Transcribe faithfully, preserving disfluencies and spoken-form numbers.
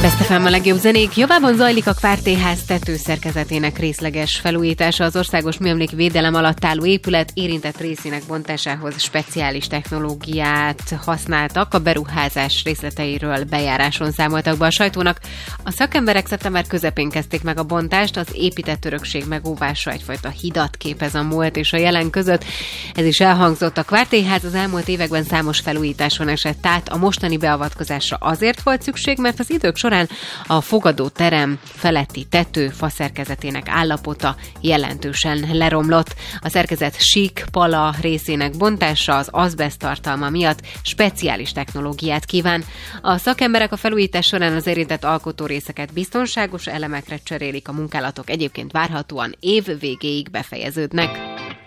Best ef em a legjobb zenék. Javában zajlik a Kvártéház tetőszerkezetének részleges felújítása. Az Országos Műemlék Védelem alatt álló épület érintett részének bontásához speciális technológiát használtak. A beruházás részleteiről bejáráson számoltak be a sajtónak. A szakemberek szeptember közepén kezdték meg a bontást. Az épített örökség megóvása egyfajta hidat képez a múlt és a jelen között. Ez is elhangzott. A Kvártéház az elmúlt években számos felújításon esett át. A mostani beavatkozásra azért volt szükség, mert az idők során a fogadóterem feletti tető faszerkezetének állapota jelentősen leromlott. A szerkezet sík pala részének bontása az azbeszt tartalma miatt speciális technológiát kíván. A szakemberek a felújítás során az érintett alkotórészeket biztonságos elemekre cserélik, a munkálatok egyébként várhatóan év végéig befejeződnek.